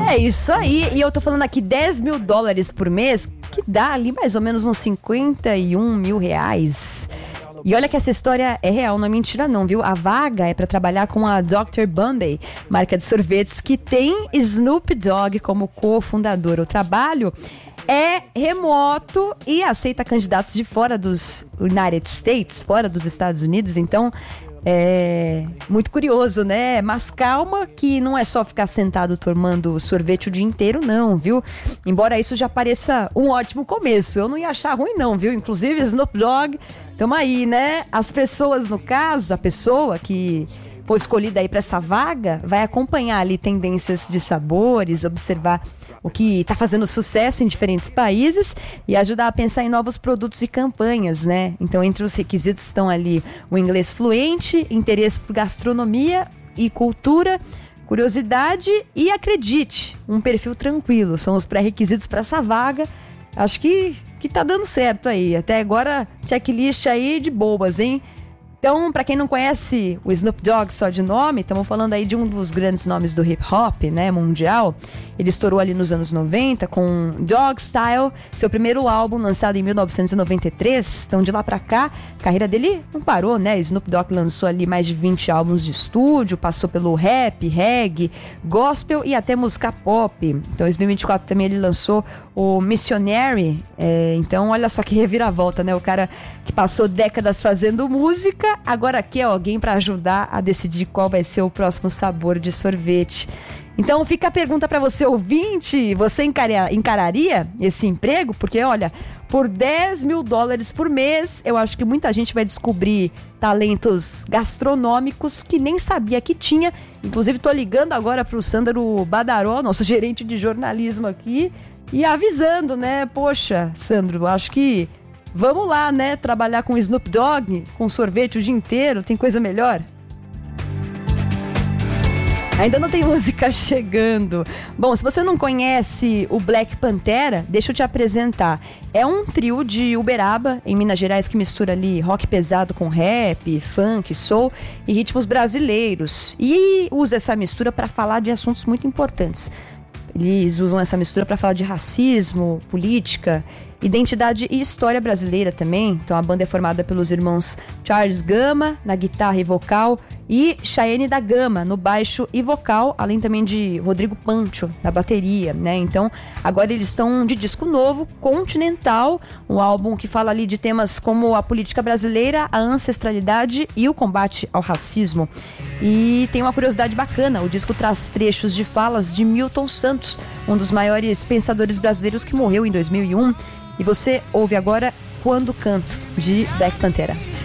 É isso aí, e eu tô falando aqui $10 mil por mês, que dá ali mais ou menos uns 51 mil reais. E olha que essa história é real, não é mentira não, viu? A vaga é para trabalhar com a Dr. Bombay, marca de sorvetes que tem Snoop Dogg como cofundador. O trabalho é remoto e aceita candidatos de fora dos United States, fora dos Estados Unidos, então é muito curioso, né? Mas calma que não é só ficar sentado tomando sorvete o dia inteiro, não, viu? Embora isso já pareça um ótimo começo, eu não ia achar ruim não, viu? Inclusive Snoop Dogg, tamo aí, né? As pessoas, no caso, a pessoa que for escolhida aí para essa vaga, vai acompanhar ali tendências de sabores, observar o que está fazendo sucesso em diferentes países e ajudar a pensar em novos produtos e campanhas, né? Então, entre os requisitos estão ali o inglês fluente, interesse por gastronomia e cultura, curiosidade e, acredite, um perfil tranquilo. São os pré-requisitos para essa vaga. Acho que tá dando certo aí. Até agora, checklist aí de boas, hein? Então, para quem não conhece o Snoop Dogg só de nome, estamos falando aí de um dos grandes nomes do hip hop, né, mundial. Ele estourou ali nos anos 90 com Dogg Style, seu primeiro álbum lançado em 1993. Então, de lá pra cá, a carreira dele não parou, né? Snoop Dogg lançou ali mais de 20 álbuns de estúdio, passou pelo rap, reggae, gospel e até música pop. Então, em 2024 também ele lançou o Missionary. Então, olha só que reviravolta, né? O cara que passou décadas fazendo música, agora quer alguém para ajudar a decidir qual vai ser o próximo sabor de sorvete. Então fica a pergunta para você, ouvinte, você encararia esse emprego? Porque olha, por $10 mil por mês, eu acho que muita gente vai descobrir talentos gastronômicos que nem sabia que tinha. Inclusive tô ligando agora pro Sandro Badaró, nosso gerente de jornalismo aqui, e avisando, né? Poxa, Sandro, acho que vamos lá, né? Trabalhar com Snoop Dogg, com sorvete o dia inteiro, tem coisa melhor? Ainda não tem música chegando. Bom, se você não conhece o Black Pantera, deixa eu te apresentar. É um trio de Uberaba, em Minas Gerais, que mistura ali rock pesado com rap, funk, soul e ritmos brasileiros. E usa essa mistura para falar de assuntos muito importantes. Eles usam essa mistura para falar de racismo, política, identidade e história brasileira também. Então a banda é formada pelos irmãos Charles Gama na guitarra e vocal e Chayenne da Gama no baixo e vocal, além também de Rodrigo Pancho na bateria, né? Então agora eles estão de disco novo, Continental, um álbum que fala ali de temas como a política brasileira, a ancestralidade e o combate ao racismo. E tem uma curiosidade bacana, o disco traz trechos de falas de Milton Santos, um dos maiores pensadores brasileiros que morreu em 2001. E você ouve agora Quando Canto, de Black Pantera.